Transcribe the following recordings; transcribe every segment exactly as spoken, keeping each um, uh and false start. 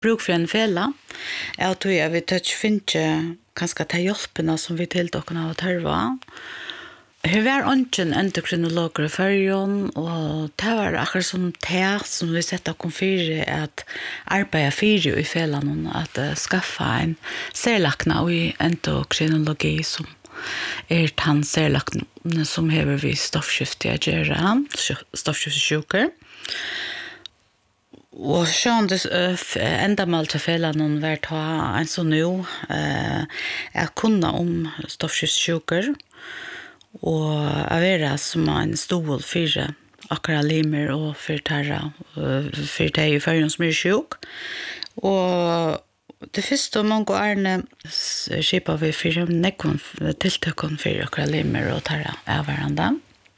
bruk för en fälla. Jag tror jag vi touch finche kanske ta hjälperna som vi till dock av törva. Hur var onken endokrinologer i Färjön och det var akkurat som det som vi sätter kom för att arbeta för i fällan att uh, skaffa en särlakna i endokrinologi som är han särlakna som häver vi stoffskifte att göra, stoffskiftesjukor. Och sjön det uh, ända mal till fällan någon vart ha en så nu uh, att kunna om stoffskiftesjukor. Og jeg vera som en stol for akkurat limer og for tarra, for det i Färjön som er sjuk. Og det første mange årene skipet vi for nekken tiltøkken for akkurat limer og tarra av hverandre.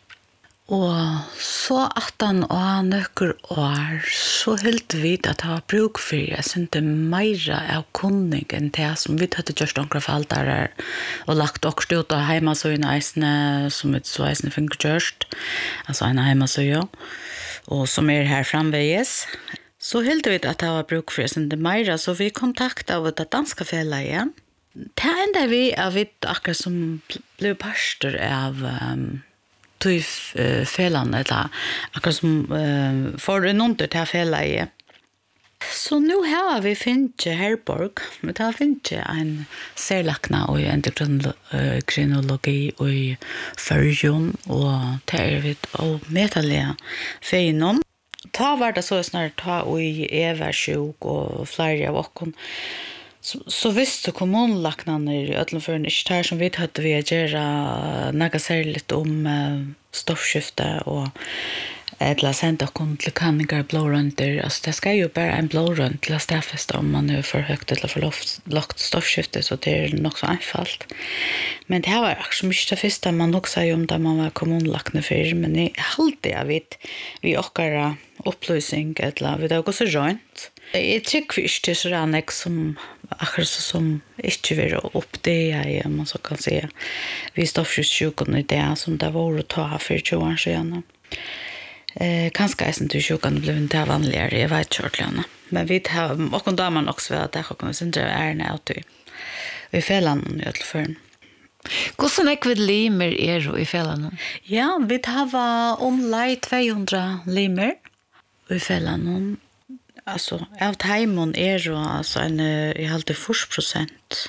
Og så at han og nøkker år, så helt vidt at jeg har bruk for jeg synte meira av kunning enn det som vi hadde gjort noen fall der og lagt også ut av heimasøyene eisene som vi så eisene finner gjort, altså en heimasøye, og som er her framveges. Så helt vidt at jeg har bruk for jeg synte meira, så vi kontaktet av det danske fjellet igjen. Det enda vi er vidt akkurat som ble parster av um, tog uh, fällan eller akkurat som uh, får en under till fälla i. Så nu har vi finnt Herborg, men det har finnt en särlakna och endokrinologi och i Färjön och det är vi och metalliga fenom. Ta var det så snart ta och i eversjuk och flera av oss. Så, så visste kommunlaknarna i Ödlenfjörden inte här som vi hade vi att göra något särskilt om uh, stoffskifte och eller sända kon till kanningar blårönter. Alltså det ska ju bara en blårönt till att stäffesta om man är för högt eller för lågt stoffskifte så det är nog så enkelt. Men det här var också mycket det första man också säger om där man var kommunlakna för men i alltid jag vet vi åkar upplysning eller vi det går så rönt. Jag tycker inte det är sådär som akkurat som inte vill upp det jag man så kan säga. Vi stoffskiftesjukan i det som det var att ta för tjugo år sedan. Eh, kanske är inte sjukan blev inte vanligare, jag vet inte. Men vi har och då man också att det kommer sen det är när vi fällan i Ödlenfjörden. Hvordan er det limer er i fällan? Ja, vi har omlai tvåhundra limer i fällan. Alltså, av timon är ju alltså en i halvtid fyrtio procent.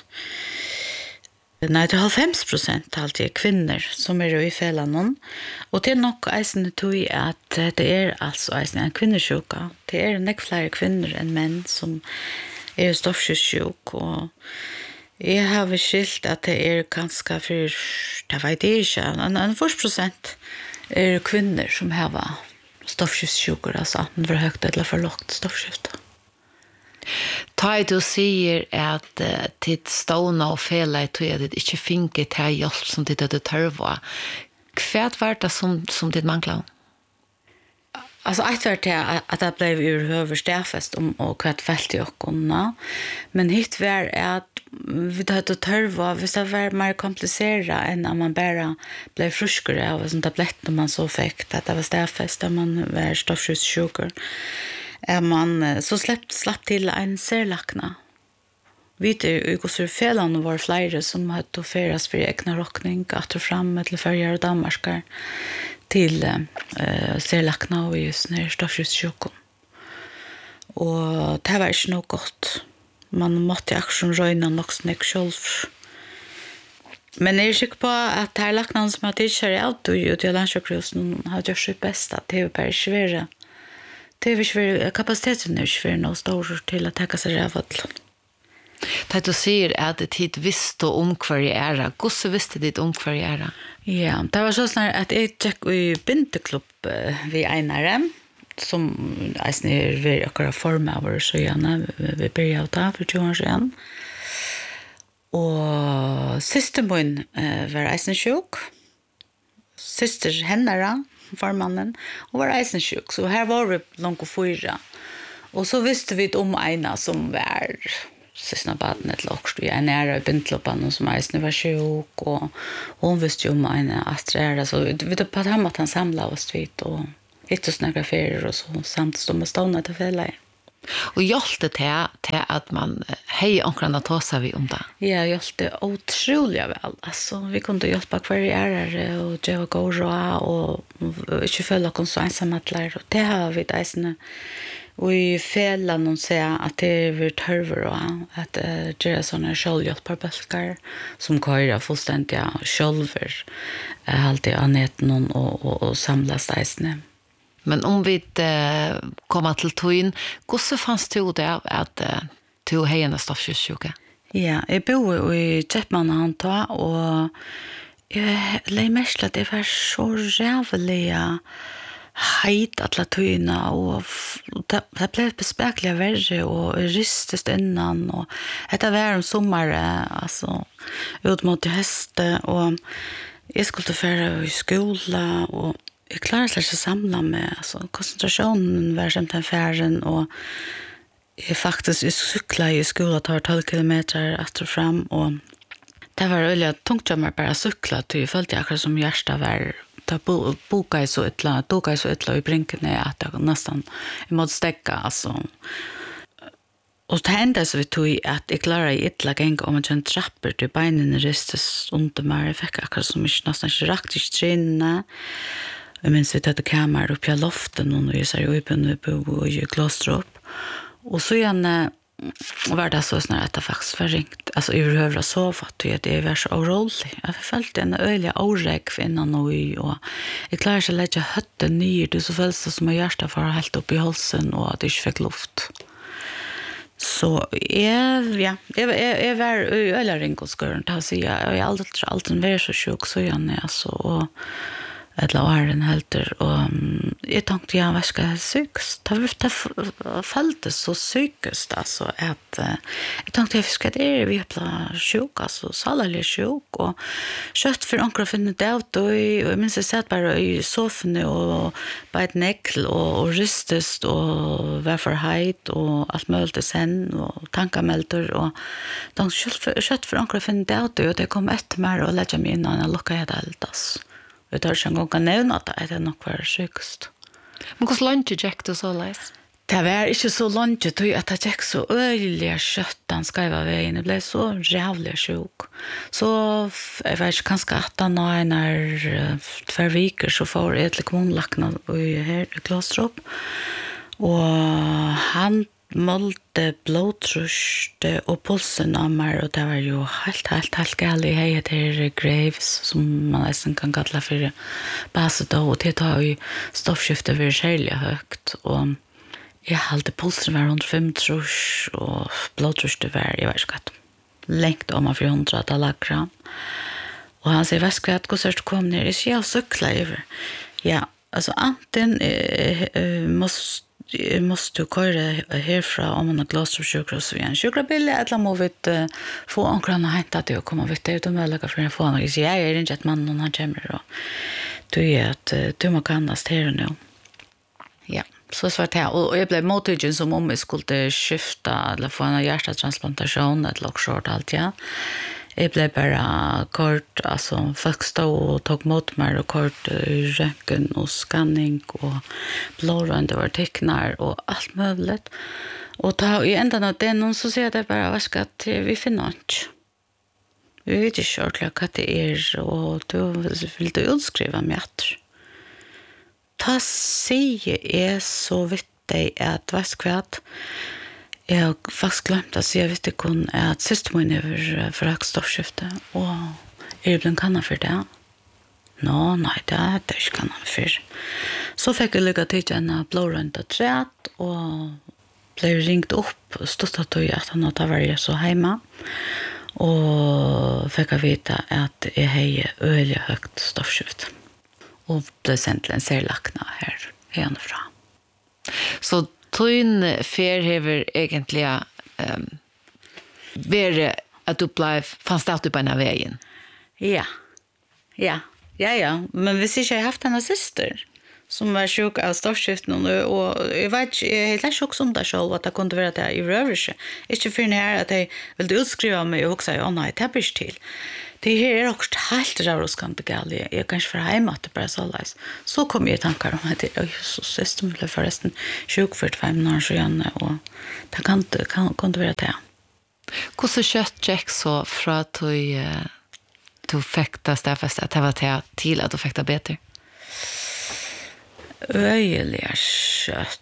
Nej, det är halvfems procent alltid kvinnor som är i fällan. Och det är nog eisen tog att det är alltså eisen en kvinnosjuka. Det är nog fler kvinnor än män som är stoffskiftesjuk och jag har väl skilt att det är ganska för det vet jag inte en fyrtio procent är kvinnor som har stoffskiftesjukor alltså för högt eller för lågt stoffskifte. Ta du säger att uh, titt ståna och fela i tog att det inte finket här hjälp som det hade törva. Kvärt var det som, som det manglar? Alltså ett var det att det blev ur överstäffest om och kvärt fält i ockorna. Men hitt var att vi hade törva hvis det var mer komplicerat än när man bara blev fruskare av en sån tablett när man så fick att det var stäffest där man var stoffskiftesjukor. Är man så släppt slapp till en särlakna. Vet du i hur fällan var flera som hade feras för egna rockning att fram till Färjör och Danmarkar till eh särlakna och just när stoffskiftesjukor. Och det var inte något gott. Man måste också röjna något snäck själv. Men jag är säker på att det här laknan som har tillkört allt och ut i landsjukhusen har gjort sitt bästa. Det är bara svåra. Det är svåra kapaciteten är svåra nog stor till att täcka sig av allt. Det du säger att det tid visste om kvar i ära. Hur visste det om kvar i ära? Ja, det var så snart att jag gick i binteklubb vid Einare. Som eisen er ved akkurat form av oss så gjerne vi började av det for tjugo år sedan. Og syster min eh, var eisen sjuk. Syster hennara, formannen, og var eisen sjuk. Så her var vi långt och fyra. Och så visste vi om ena som var sysna baden eller också vi är nära i bindloppan som eisen var sjuk. Och hon visste ju om ena astrera. Så vi på att han att han samlade oss vid och hittade några ferier och så samt stod med stående till fälla. Och hjälpte det till att man hej omkring att ta sig vid om det. Ja, hjälpte otroligt väl. Alltså, vi kunde hjälpa kvar i ärare och göra gå råd och inte följa oss så ensamma. Och det har vi där. Och i fällan någon säger att det är törver och att uh, göra sådana självhjälparbölkar som köra fullständigt själver uh, alltid av näten och, och, och samlas där. Men om vi uh, kommer till toin, hur så fanns det det att uh, to hejna stoffsjuka? Ja, jag bor i Köpmanhamn och jag lägger mest att det var så rävliga heit alla tøyna og det, det ble bespekelig verre og rystest innan og dette var om sommaren altså ut mot heste og jeg skulle fære i skola og jeg klarer seg ikke samla med altså, konsentrasjonen var som den færen og jeg faktisk jeg sykla i skola tar tolv kilometer etter fram og det var øyelig tungt jeg bare sykla til jeg følte akkurat som hjertet var ta boka i så ettla, boka i så ettla i brinken är att jag nästan i måste stäcka alltså. Och det hände så vi tog att jag klarade i ettla gäng om man kände trappor till benen ristes under mig. Jag fick akkurat som inte nästan inte rakt i strinna. Jag minns vi hade kameror uppe i loften och jag sa ju öppen och jag glåstrade upp. Och så igen var det så snart att det faktiskt var ringt. Alltså överhuvudra sova till det var så orolig. Jag följde en öliga oräck innan och i och jag klarar sig att lägga hötten ner. Det så följs det som jag hjärta för helt upp i halsen och att det inte fick luft. Så jag, ja, jag, jag, jag var öliga ring och skurren till att säga. Jag har aldrig alltid varit så sjuk så jag är så och eller åren helter och um, jag tänkte jag var ska psykiskt det, det följdes så psykiskt alltså att uh, jag tänkte jag ska det är vi är sjuk alltså salarlig sjuk och kött för ankra finna det ut och jag minns jag satt bara i soffan och på ett näckel och, och rystest och var för height och allt möjligt sen och tankamelter och de kött för ankra finna det ut och det kom ett mer och lägga mig innan jag lockade helt alltså. Jag tar ikke en gang å nevne at det er nok var sykest. Men hvordan langt gikk det så leis? Det var ikke så langt, jeg at det gikk så øyelig kjøtt den skrev av veien. Jeg ble så rævlig sjuk. Så jeg vet ikke, kanskje at da når jeg tver viker så får jeg til kommunlakene her i Klåstrup. Og han målte blodtrust og pulsen av meg, og det var jo helt, helt, helt galt. Jeg heter Graves, som man nesten kan kalla for baset da, og det tar jo stoffskiftet ved kjærlig høyt, og jeg halte pulsen var hundre fem trus, og blodtrustet var, jeg vet ikke hva, lengt om av fire hundre av lagra. Og han sier, hva skal jeg gå du kom ned? Jeg sier, jeg sykla over. Ja, altså, anten eh, eh, måste jag måste köra härifrån om man har Glostrup sjukhus och en sjukvårdsbil eller må vi uh, få ankrarna hämta det och komma vitt ut och möjliga för att få något. Så jag är inte ett man någon han kommer och du är att uh, du må kannast här nu. Ja, så svart här. Och jag blev mottagen som om jag skulle skifta eller få en hjärtatransplantation eller också allt, ja. Jag blev bara kort, alltså folk stod och tog mot mig och kort röntgen och scanning och blårande och tecknar och allt möjligt. Och ta, i ändan av det någon så säger det bara, vad ska att vi finner inte. Vi vet inte ordentligt vad det är och då vill du utskriva mig att. Ta säger är så viktigt att vad ska att jag har faktiskt glömt att säga vet inte att systemen över för högt stoffskifte och är det bland kanna för det? Nå, nej, det är det inte kanna för. Så fick jag lycka till en blårönta träd och blev ringt upp och stod att att han hade varit så hemma och fick jag veta att jag hade öliga högt stoffskifte och blev sen till en särlakna här hemifrån. Så Tøyn fer hever egentlig um, være at du ble fanns det på denne veien? Ja, ja, ja, ja. Men hvis ikke jeg har haft denne syster, som var sjuk av stoffskiften och och jag vet jag är helt chock som där själv att det kunde vara det i rörelse. Inte för när att jag vill utskriva mig och också ja nej det blir till. Det här är också helt råskande galet. Jag kanske för hem att det bara så läs. Så kom jag tankar om att det är så system eller förresten sjuk för fem år sedan och det kan inte kan kunde vara det. Hur så kött check så från att du du fick det stäffast att det var till till att du fick det bättre. Öjliga kött.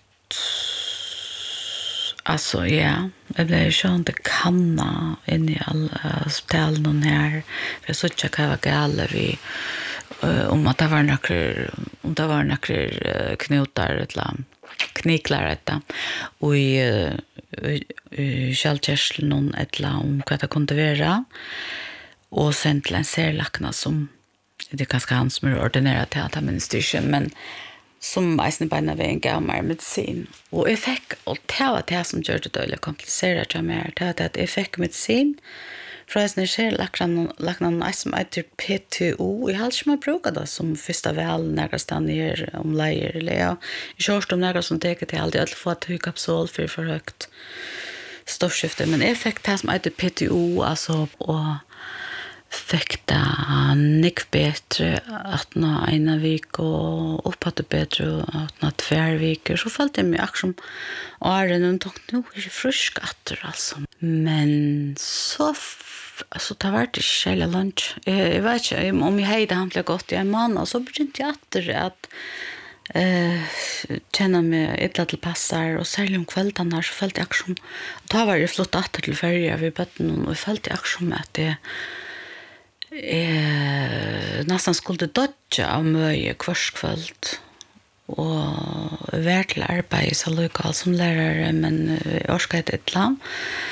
Alltså, ja, jag blev ju inte kanna in i alla ställen här. För jag såg inte vad jag var gale vi uh, om att det var några, om det var några knutar eller kniklar detta. Och i, uh, i kjallkärseln eller om vad det kunde vara. Och sen till en serlakna som, det är ganska han som är ordinerat till att ha ministration, men som eisen beina ved en gammal medicin. Og jeg fikk, og det var det som gjør det døylig kompliseret til meg, det var at jeg fikk medisin fra eisen jeg ser lakna noe som heter P T O. Jeg har ikke med brukt det som første vel når jeg stanner om leier, eller ja, jeg kjørste om når som teker til aldri at få et høy kapsol for for høyt stoffskifte, men jeg fikk det som heter P T O, altså, og fick det nick bättre att nå ena vik och uppåt bättre att nå två veckor så följde jag mig action och är den tog nu är frisk åter alltså men så alltså det var det själva lunch jag vet inte om jag hade handlat gott i en man och så började jag åter att eh känna mig ett litet passar och särskilt om kvällen här så följde jag action då var det flott åter till färja vi bötten och följde action med att det Eh, nästan skulle dodja av møye kvarskvöld og vært til arbeid så lokal som lærere, men jeg orsket et eller annet.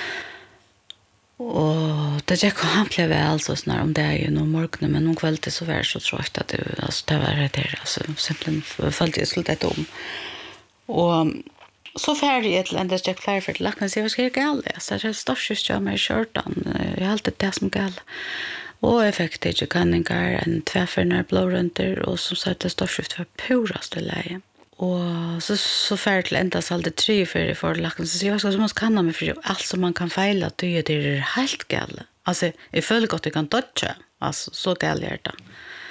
Og det gikk handelig vel så snart om det er jo noen morgenen, men noen kveld så var jeg så trått at det, altså, det var det der, altså, simpelthen følte jeg skulle dette om. Og så ferdig et eller annet, det gikk flere for til lakken, så jeg var skrevet galt, altså, det er stoffskjøst jeg med i kjørten, jeg har alltid det som galt. Og jeg fikk det ikke kanninger, en tverrførende blårønter, og som sagt det stoffskift var puraste leie. Og så, så ferdig til enda så alltid tre for i forlakken, så jeg var så måtte kanna meg for alt som man kan feile, at det er helt gale. Altså, jeg føler godt jeg kan dodge, altså, så gale er det.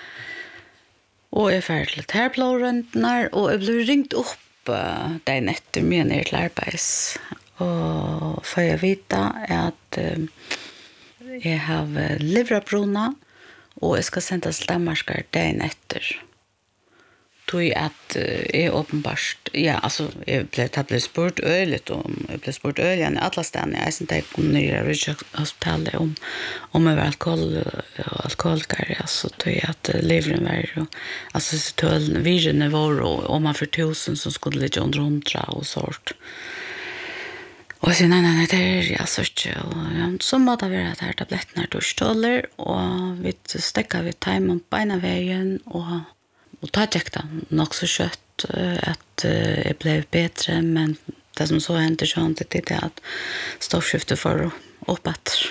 Og jeg ferdig til her blårøntene, og jeg ble ringt opp uh, den etter mye ned til arbeids. Og for jeg vite at uh, jeg har livrabrona, og jeg skal sende til Danmark dagen etter. Tog at jeg åpenbart, ja, altså, jeg ble, jeg ble spurt øyligt om, jeg ble spurt øyligt i alle stedene, jeg synes jeg kom ned i Rikshospitalet om, om jeg var alkohol, alkoholiker, altså, tog jeg at livren var, altså, så tog virene var, og om man for tusen som skulle ligge under hundra og sånt. Og jeg sier, nei, nei, nei, det er jeg så ikke. Og ja, så måtte det være at her tablettene er dusjtåler, og vi stekket vi time om beina veien, og, og ta tjekk da, nok så kjøtt at uh, jeg ble bedre, men det som så hendte sånn, det er at stoffskiftet for opp etter.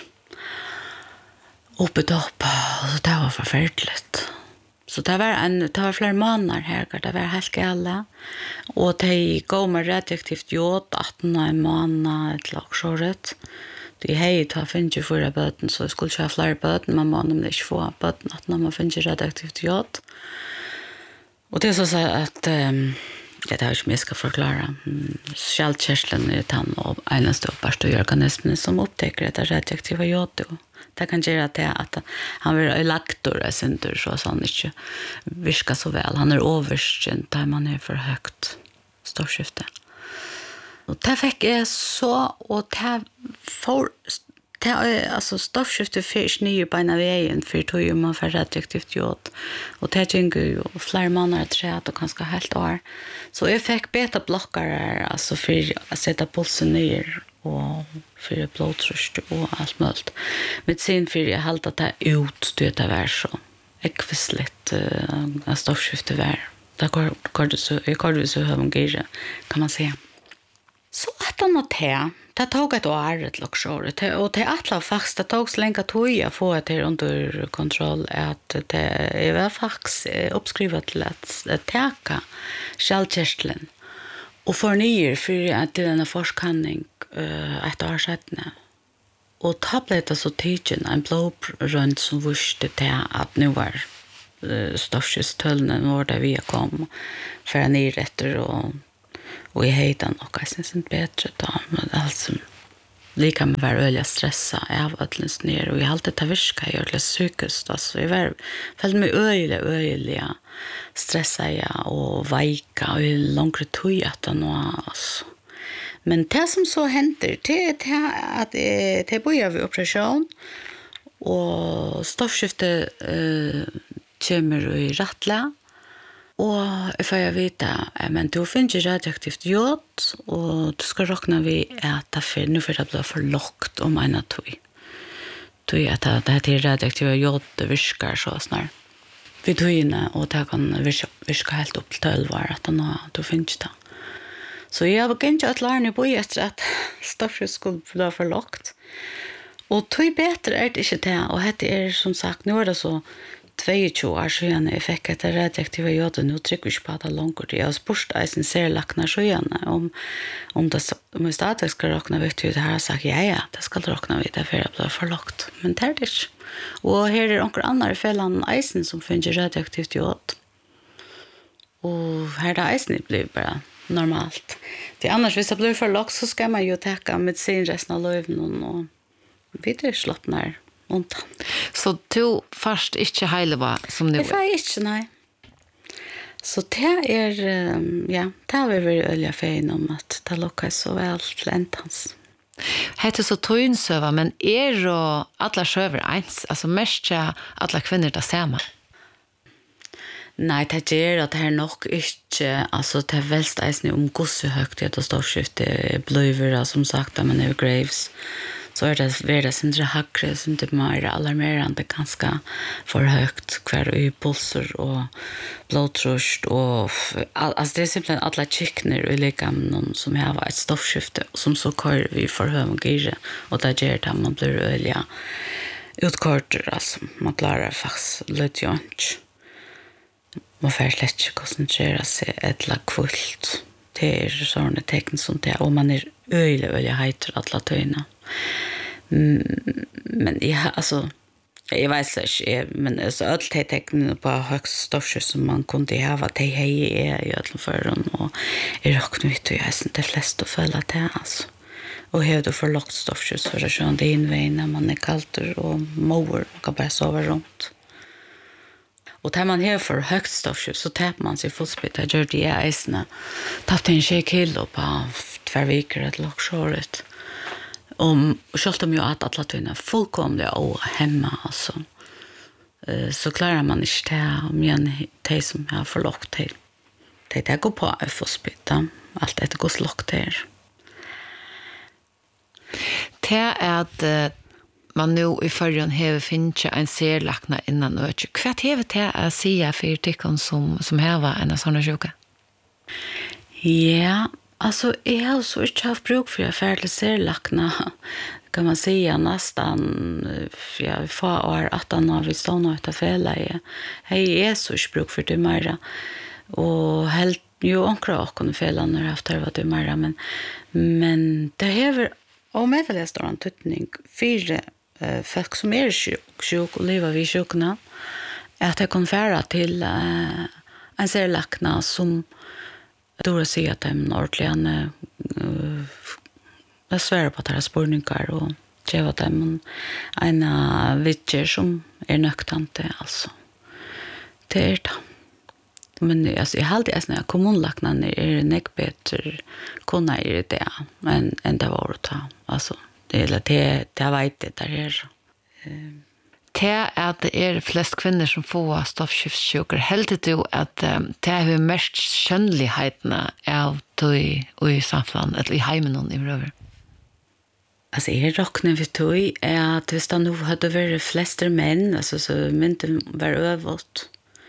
Oppe opp, og det var forferdelig. Så det var, en, det var flere måneder her, det var helt gale. Og de gav meg radioaktivt jod, atten en måned til aksjoret. De hei ta finnes jo fyra bøten, så jeg skulle ikke ha flere bøten, men man må ikke få bøten, at man finnes radioaktivt jod. Og det er så at, um, ja, det er ikke mye jeg skal forklare, skjaldkjørselen er den og eneste oppbarste organismen som opptekker dette radioaktive jod. Det kan gjøre det at han vil ha lagt og resendur, så han ikke virker så vel. Han er overskjent der man er for høyt stoffskifte. Og det fikk jeg så, og det for, det er altså stoffskifte først nye beina veien, for tog jo man for radioaktivt jod. Og det gjenger jo flere måneder tre, og ganske helt år. Så jeg fikk beta-blokkere, altså for å sette pulsen ned, og for blodtrøst og alt mulig. Medisin for jeg halte det ut, det det var så ekvisligt uh, stoffskifte var. Det går det så, jeg går det så høvengere, kan man si. Så at han har det, det tog ett år ett luxor. Och det alla faktiskt det tog så länge tog att få det under kontroll att det var faktiskt uppskrivet till att täcka självkänslan. Och för nyer för att till en forskning ett år sedan. Och då blev det så tidsen en blodrönt som visste till att nu var stofskjustölnen var där vi kom för en nyrätter och och i heitan och jag syns inte bättre då men alltså lika med var öliga stressa av ödlens ner och jag alltid tar virka jag till psykiskt alltså jag var följde mig öliga öliga stressa jag och vajka och långre tog att nå alltså men det som så händer det är att det börjar vid operation och stoffskifte eh, kommer i rattla och if jag vet att men du finner radioaktivt jod och du ska räkna vi att det för nu för det blir för lågt om en tog. Tog att det här radioaktiva jod det viskar så snart. Vi tog in och det kan viska helt upp till tolv år att du finns det. Så jag var inte att lära mig på efter att stoffet skulle bli för lågt. Och tog bättre är det inte det och det är som sagt nu är det så tjugotvå år sedan jag fick ett radioaktiva jod och nu trycker vi på det långt. Jag har spurt en serlakna sjöarna om, om det om jag stadig ska räkna vet du det här har sagt ja, ja, det ska räkna vid det för det blir för lågt. Men det är det inte. Och här är några andra fällan eisen som finner radioaktivt jod. Och här är eisen blir bara normalt. Det annars hvis det blir för lågt så ska man ju täcka medicin resten av livet och vidare slottnar. Undan. Så du först inte heile som nu? Det var inte, nej. Så det är, ja, det har vi varit öliga fein om att det lukkar så väl till entans. Hette så tøynsøva, men er og alla sjøver eins? Altså mest alla kvinner det samme? Nei, det gjør at det er nok ikke, altså det er velst eisende om gossehøgt at det står skiftet bløyver, som sagt, men er graves. Så är det värda sindra hackre som det mer alarmerande ganska för högt kvar i pulser och blodtryck och all, alltså det är simpelthen alla chickner i likamnen som har ett stoffskifte som så kör vi för högre och där gör det man blir öliga utkorter alltså man klarar faktiskt lite jont. Man får slett inte koncentrera sig ett lag kvult. Det är sådana tecken som det och man är öliga öliga heter alla töjna. Mm, men ja, alltså jag vet inte, men så allt det tecknen på högst stoffskifte som man kunde ha vad det hej är i alla förron och är rock nu vet jag inte det flesta följa det alltså. Och har du för lågt stoffskifte så är det så det inväg när man är kallt och mår man kan bara sova runt. Och tar man här för högt stoffskifte så tappar man sig fullspit att gör det är isna. Tappar en tjej kilo på två veckor ett luxuret. Om självt om jag att alla tunna fullkomliga och hemma alltså så klarar man inte det men det som har för lågt till det det går på att få spytta allt det går slåkt där det är att man nu i förrän har finns en serlakna innan och kvart har det att säga för tyckon som som här var en sån sjuka. Ja, alltså jag har så inte haft bruk för affärlig serlakna kan man säga nästan ja för år att han har vi stått och ta fel är hej är så bruk för det mer och helt ju ankra och kunna fela när efter vad det mer men men det häver och med det står en tutning fyra uh, folk som är sjuk, sjuk och lever vid sjukna att jag kan färra till uh, en serlakna som då säger att de ordentligen uh, jag svär på att det är spårningar och ge vad dem en vittjer som är nöktante alltså det är det men alltså jag hade alltså när kommunlaknan är nek bättre kunna är det men ända var det alltså det är det det vet det där är det att det är flest kvinnor som får stoffskiftssjuker helt du att det är mest skönligheterna av det i samfunnet eller i hemmen i över. Alltså jag räknar vi tog är att hvis det nu hade varit flest män alltså så men det var övervått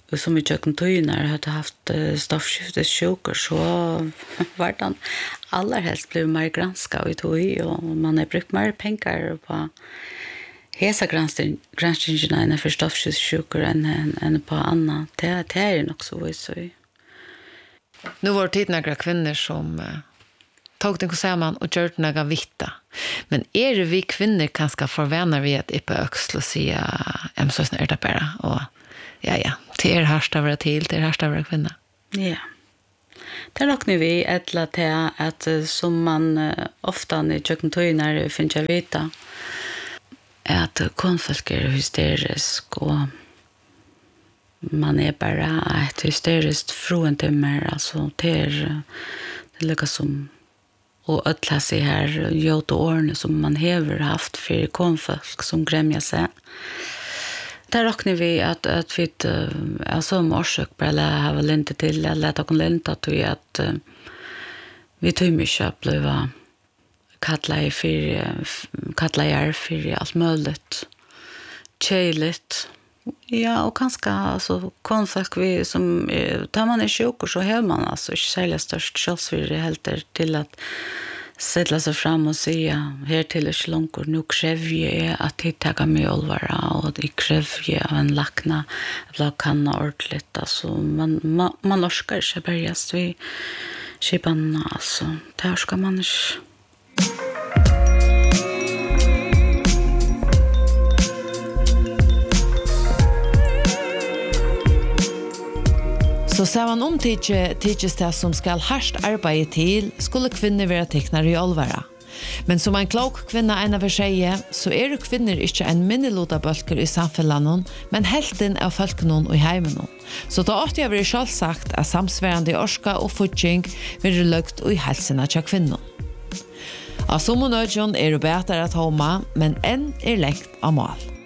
och så mycket jag när jag hade haft uh, stoffskiftessjukor så var det allra helst blev mer granska och tog i och man har brukt mer pengar på hesa granskningarna för stoffskiftessjukor än, än, än på annat. Det, det är nog så. så. Nu var det några kvinnor som uh, tog den samman och gjort några vitta. Men är det vi kvinnor kanske förvänner vi att på öxel och säga em så snart det bara och ja ja till er härsta vara till till härsta vara kvinna. Ja. Det räknar vi ettla till att som man uh, ofta i kökentöjnar finns jag vita att konfolk är hysterisk och man är bara ett hysteriskt fråntimmer alltså till det lika som och ötla sig här gjort årene som man hever haft för konfolk som grämjar sig. Där räknar vi att, att vi är som orsök bara har väl inte till eller att de länta till att uh, vi tog mycket att bli kattla för kattla är för allt möjligt. Tjejligt. Ja, och kanske alltså konfolk vi som tar man är sjuk och så har man alltså inte särskilt störst chans för det helt till att sätta sig fram och säga här till är slunkor nu kräver jag att hitta mig allvara och det kräver jag en lackna att kanna ordentligt alltså man man, man orskar inte börjas vi skipan alltså där ska man inte. Så ser man om tidses det som skal harst arbeide til, skulle kvinner være tekner i alvara. Men som en klok kvinna ena for seg, så er det kvinner ikke en minneloda bølger i samfunnet, men helten av folkene og i heimen. Så da åtte jeg vært selv sagt at samsværende orska og fortjeng vil løgt og i helsene til kvinnen. Av som og nødjon er det bedre at homa, men enn er lengt av mål.